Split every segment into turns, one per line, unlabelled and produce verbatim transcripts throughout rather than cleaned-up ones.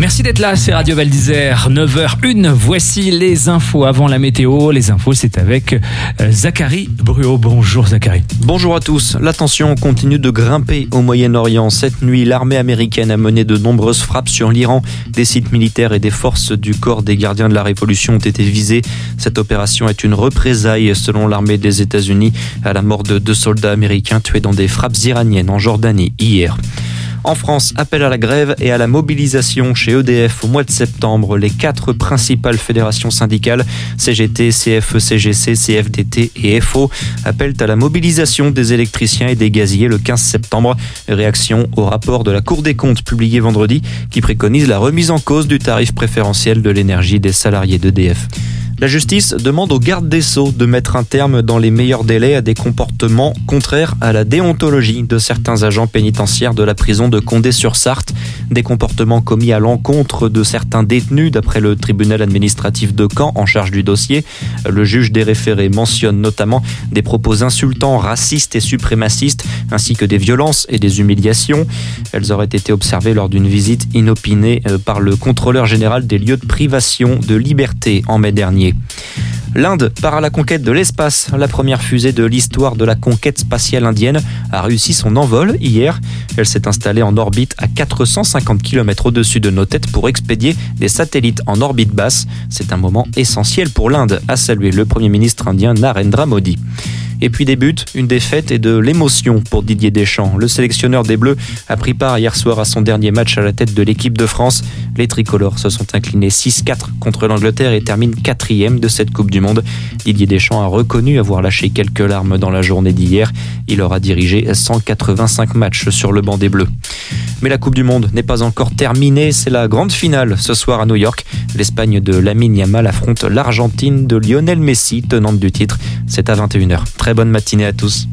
Merci d'être là, c'est Radio Val d'Isère, neuf heures une. Voici les infos avant la météo. Les infos, c'est avec euh, Zachary Bruot. Bonjour Zachary.
Bonjour à tous. La tension continue de grimper au Moyen-Orient. Cette nuit, l'armée américaine a mené de nombreuses frappes sur l'Iran. Des sites militaires et des forces du corps des gardiens de la Révolution ont été visés. Cette opération est une représaille, selon l'armée des États-Unis, à la mort de deux soldats américains tués dans des frappes iraniennes en Jordanie hier. En France, appel à la grève et à la mobilisation chez E D F au mois de septembre. Les quatre principales fédérations syndicales, C G T, C F E C G C, C F D T et F O, appellent à la mobilisation des électriciens et des gaziers le quinze septembre. Réaction au rapport de la Cour des comptes publié vendredi qui préconise la remise en cause du tarif préférentiel de l'énergie des salariés d'E D F. La justice demande au garde des Sceaux de mettre un terme dans les meilleurs délais à des comportements contraires à la déontologie de certains agents pénitentiaires de la prison de Condé-sur-Sarthe. Des comportements commis à l'encontre de certains détenus d'après le tribunal administratif de Caen en charge du dossier. Le juge des référés mentionne notamment des propos insultants, racistes et suprémacistes, ainsi que des violences et des humiliations. Elles auraient été observées lors d'une visite inopinée par le contrôleur général des lieux de privation de liberté en mai dernier. L'Inde part à la conquête de l'espace. La première fusée de l'histoire de la conquête spatiale indienne a réussi son envol hier. Elle s'est installée en orbite à quatre cent cinquante kilomètres au-dessus de nos têtes pour expédier des satellites en orbite basse. C'est un moment essentiel pour l'Inde, a salué le Premier ministre indien Narendra Modi. Et puis des buts, une défaite et de l'émotion pour Didier Deschamps. Le sélectionneur des Bleus a pris part hier soir à son dernier match à la tête de l'équipe de France. Les tricolores se sont inclinés six quatre contre l'Angleterre et terminent quatrième de cette Coupe du Monde. Didier Deschamps a reconnu avoir lâché quelques larmes dans la journée d'hier. Il aura dirigé cent quatre-vingt-cinq matchs sur le banc des Bleus. Mais la Coupe du Monde n'est pas encore terminée. C'est la grande finale ce soir à New York. L'Espagne de Lamine Yamal affronte l'Argentine de Lionel Messi, tenante du titre. C'est à vingt et une heures. Très bonne matinée à tous.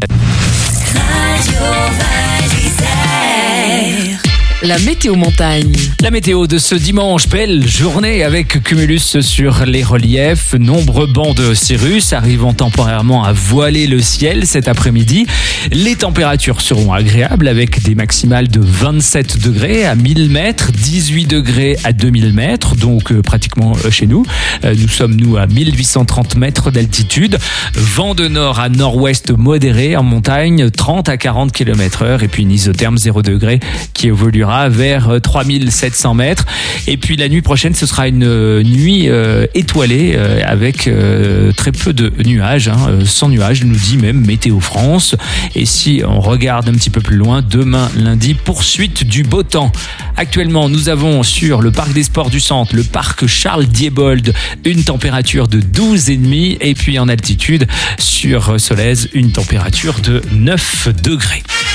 La météo montagne.
La météo de ce dimanche, belle journée avec cumulus sur les reliefs. Nombreux bancs de cirrus arrivant temporairement à voiler le ciel cet après-midi. Les températures seront agréables avec des maximales de vingt-sept degrés à mille mètres, dix-huit degrés à deux mille mètres, donc euh, pratiquement euh, chez nous. Euh, nous sommes nous à mille huit cent trente mètres d'altitude. Vent de nord à nord-ouest modéré en montagne, trente à quarante kilomètres heure et puis une isotherme zéro degré qui évoluera vers trois mille sept cents mètres. Et puis la nuit prochaine, ce sera une nuit euh, étoilée euh, avec euh, très peu de nuages, hein, euh, sans nuages, nous dit même Météo France. Et si on regarde un petit peu plus loin, demain lundi, poursuite du beau temps. Actuellement, nous avons sur le parc des sports du centre, le parc Charles-Diebold, une température de douze virgule cinq et puis en altitude sur Solèze, une température de neuf degrés.